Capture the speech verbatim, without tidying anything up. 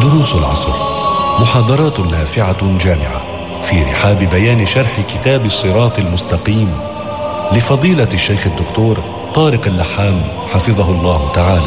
دروس العصر، محاضرات نافعة جامعة في رحاب بيان شرح كتاب الصراط المستقيم لفضيلة الشيخ الدكتور طارق اللحام حفظه الله تعالى.